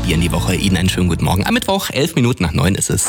dir in die Woche. Ihnen einen schönen guten Morgen. Am Mittwoch, 8:11 ist es.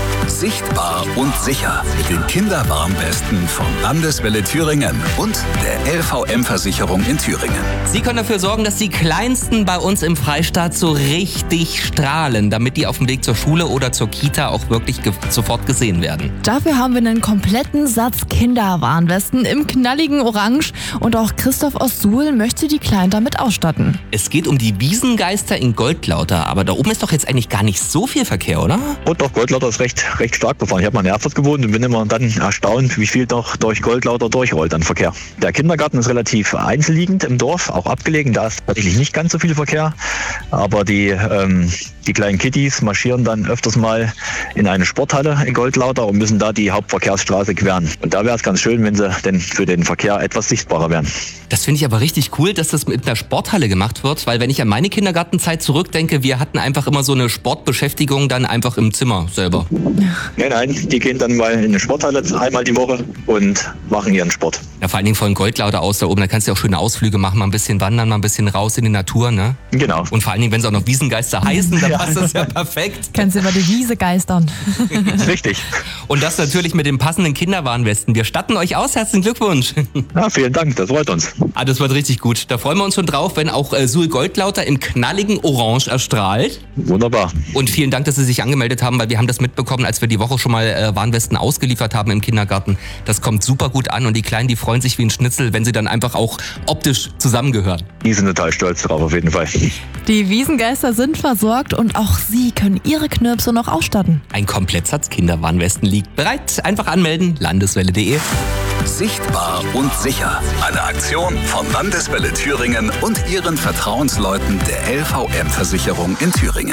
Sichtbar und sicher mit den Kinderwarnwesten von Landeswelle Thüringen und der LVM-Versicherung in Thüringen. Sie können dafür sorgen, dass die Kleinsten bei uns im Freistaat so richtig strahlen, damit die auf dem Weg zur Schule oder zur Kita auch wirklich sofort gesehen werden. Dafür haben wir einen kompletten Satz Kinderwarnwesten im knalligen Orange und auch Christoph aus Suhl möchte die Kleinen damit ausstatten. Es geht um die Wiesengeister in Goldlauter, aber da oben ist doch jetzt eigentlich gar nicht so viel Verkehr, oder? Und doch, Goldlauter ist recht stark befahren. Ich habe mal in Erfurt gewohnt und bin immer dann erstaunt, wie viel doch durch Goldlauter durchrollt an Verkehr. Der Kindergarten ist relativ einzelliegend im Dorf, auch abgelegen. Da ist tatsächlich nicht ganz so viel Verkehr. Aber die kleinen Kitties marschieren dann öfters mal in eine Sporthalle in Goldlauter und müssen da die Hauptverkehrsstraße queren. Und da wäre es ganz schön, wenn sie denn für den Verkehr etwas sichtbarer wären. Das finde ich aber richtig cool, dass das mit einer Sporthalle gemacht wird, weil wenn ich an meine Kindergartenzeit zurückdenke, wir hatten einfach immer so eine Sportbeschäftigung dann einfach im Zimmer selber. Nein, die gehen dann mal in eine Sporthalle einmal die Woche und machen ihren Sport. Ja, vor allen Dingen von Goldlauter aus da oben, da kannst du auch schöne Ausflüge machen, mal ein bisschen wandern, mal ein bisschen raus in die Natur, ne? Genau. Und vor allen Dingen, wenn sie auch noch Wiesengeister heißen, dann passt das ja perfekt. Kannst du über die Wiese geistern. Richtig. Und das natürlich mit dem passenden Kinderwarnwesten. Wir statten euch aus, herzlichen Glückwunsch. Ja, vielen Dank, das freut uns. Das wird richtig gut. Da freuen wir uns schon drauf, wenn auch Suhl Goldlauter im knalligen Orange erstrahlt. Wunderbar. Und vielen Dank, dass Sie sich angemeldet haben, weil wir haben das mitbekommen, als wir die Woche schon mal Warnwesten ausgeliefert haben im Kindergarten. Das kommt super gut an und die Kleinen, die freuen sich wie ein Schnitzel, wenn sie dann einfach auch optisch zusammengehören. Die sind total stolz drauf, auf jeden Fall. Die Wiesengeister sind versorgt und auch Sie können Ihre Knirpse noch ausstatten. Ein Komplettsatz Kinderwarnwesten liegt bereit. Einfach anmelden, landeswelle.de. Sichtbar und sicher. Eine Aktion von Landeswelle Thüringen und ihren Vertrauensleuten der LVM-Versicherung in Thüringen.